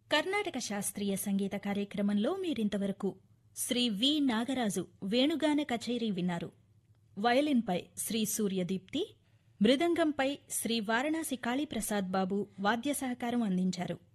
కర్ణాటక శాస్త్రీయ సంగీత కార్యక్రమంలో మీరింతవరకు శ్రీ వి నాగరాజు వేణుగాన కచేరీ విన్నారు. వయలిన్పై శ్రీ సూర్యదీప్తి, మృదంగంపై శ్రీ వారణాసి కాళీప్రసాద్ బాబు వాద్య సహకారం అందించారు.